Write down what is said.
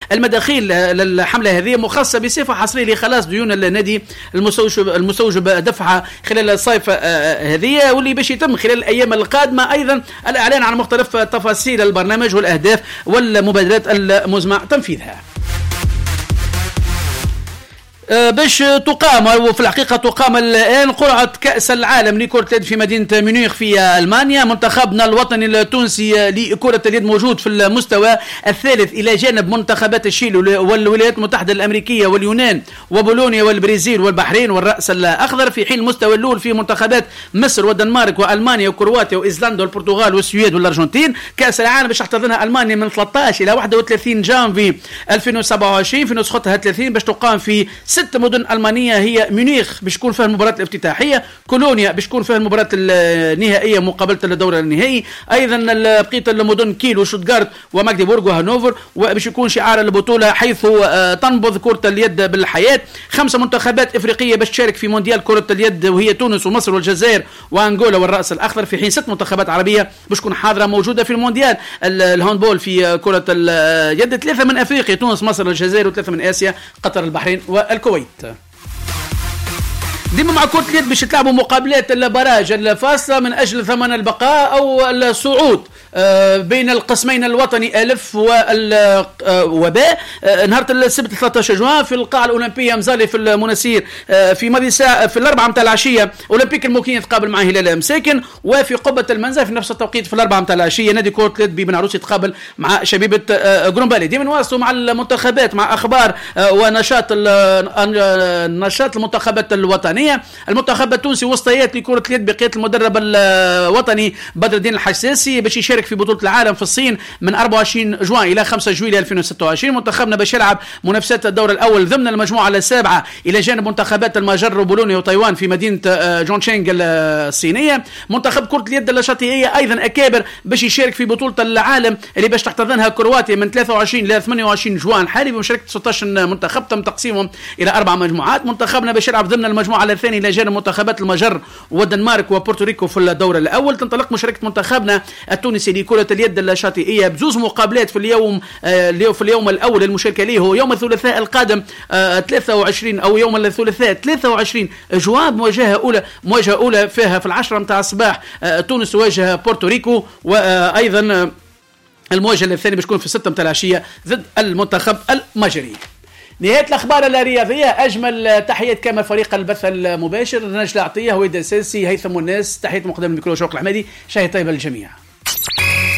المداخيل للحملة هذه مخصصة بصفة حصرية لخلاص ديون النادي المستوجب دفعها خلال الصيف هذه، واللي باش يتم خلال الأيام القادمة أيضا الإعلان عن مختلف تفاصيل البرنامج والأهداف والمبادرات المزمع تنفيذها. باش تقام وفي الحقيقة تقام الآن قرعة كأس العالم لكرة اليد في مدينة ميونخ في ألمانيا. منتخبنا الوطني التونسي لكرة اليد موجود في المستوى الثالث إلى جانب منتخبات الشيل والولايات المتحدة الأمريكية واليونان وبولونيا والبرازيل والبحرين والرأس الأخضر، في حين المستوى الأول في منتخبات مصر والدنمارك وألمانيا وكرواتيا وإيسلندا والبرتغال والسويد والأرجنتين. كأس العالم باش تحتضنها ألمانيا من 13 إلى 31 جانفي 2027 في نسختها 30 باش تقام في 6 مدن ألمانية، هي ميونخ باش تكون فيها المباراة الافتتاحية، كولونيا باش تكون فيها المباراة النهائية مقابلة الدور النهائي، أيضا بقية المدن كيل وشوتغارت وماغديبورغ وهانوفر، وباش يكون شعار البطولة حيث تنبض كرة اليد بالحياة. 5 منتخبات إفريقية باش تشارك في مونديال كرة اليد وهي تونس ومصر والجزائر وأنغولا والرأس الأخضر، في حين 6 منتخبات عربية باش تكون حاضرة موجودة في المونديال الهاندبول في كرة اليد، 3 من أفريقيا تونس مصر والجزائر، و3 من آسيا قطر البحرين والكويت. ديما مع كرة اليد باش يتلعبوا مقابلات البراج الفاصلة من أجل ثمن البقاء أو الصعود بين القسمين الوطني ألف والوباء نهار السبت 13 جوان في القاعة الأولمبية مزالي في المناسير في ماضي ساعة في 4 متاع العشية. أولمبيك الموكين يتقابل مع هلال مساكن، وفي قبة المنزل في نفس التوقيت في 4 متاع العشية نادي كرة اليد ببن عروس يتقابل مع شبيبة جرومبالي. ديما نواصلوا مع المنتخبات مع أخبار ونشاط المنتخبات الوطنية. المنتخب التونسي وسطيات لكرة اليد بقيادة المدرب الوطني بدر الدين الحساسي باش يشارك في بطولة العالم في الصين من 24 جوان إلى 5 جويلية 2026. منتخبنا باش يلعب منافسات الدور الأول ضمن المجموعة السابعة إلى جانب منتخبات المجر وبولونيا وتايوان في مدينة جونشينغ الصينية. منتخب كرة اليد الشاطئية أيضا أكابر باش يشارك في بطولة العالم اللي باش تحتضنها كرواتيا من 23 إلى 28 جوان حالي بمشاركة 16 منتخب تم تقسيمهم إلى 4 مجموعات. منتخبنا باش يلعب ضمن المجموعة الثاني إلى جانب منتخبات المجر والدنمارك وبورتوريكو في الدور الأول. تنطلق مشاركة منتخبنا التونسي لكرة اليد الشاطئية بزوز مقابلات في اليوم الأول المشاركة له هو يوم الثلاثاء القادم 23 أو يوم الثلاثاء 23 جوان. مواجهة أولى فيها في 10 متاع الصباح تونس تواجه بورتوريكو، وأيضا المواجهة الثانية باش تكون في 6 متاع العشية ضد المنتخب المجري. نهاية الأخبار الرياضية. أجمل تحيات كما فريق البث المباشر، نجلة عطية، هويدا سلسي، هيثم الناس، تحية مقدم الميكرو شوق الحمادي. شاهد طيب للجميع.